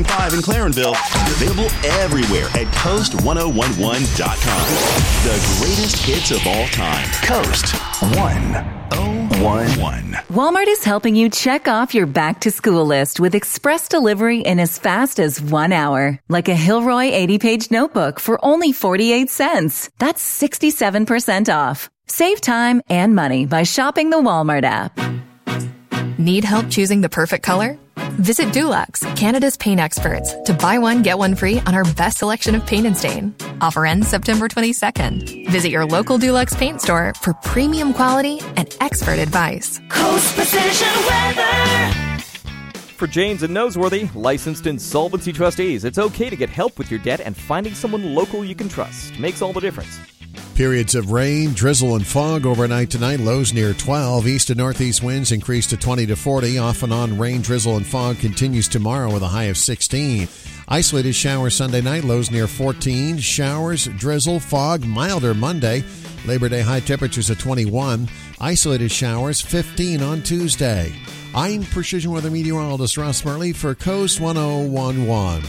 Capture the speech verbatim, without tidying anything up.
five in Clarenville. Available everywhere at coast ten eleven dot com. The greatest hits of all time. Coast ten eleven. Walmart is helping you check off your back-to-school list with express delivery in as fast as one hour. Like a Hilroy eighty-page notebook for only forty-eight cents. That's sixty-seven percent off. Save time and money by shopping the Walmart app. Need help choosing the perfect color? Visit Dulux, Canada's paint experts, to buy one, get one free on our best selection of paint and stain. Offer ends September twenty-second. Visit your local Dulux paint store for premium quality and expert advice. Coast Precision Weather. For Janes and Noseworthy, licensed insolvency trustees, it's okay to get help with your debt, and finding someone local you can trust makes all the difference. Periods of rain, drizzle, and fog overnight tonight. Lows near twelve. East and northeast winds increase to twenty to forty. Off and on rain, drizzle, and fog continues tomorrow with a high of sixteen. Isolated showers Sunday night. Lows near fourteen. Showers, drizzle, fog, milder Monday. Labor Day high temperatures at twenty-one. Isolated showers fifteen on Tuesday. I'm Precision Weather Meteorologist Ross Murley for Coast ten eleven.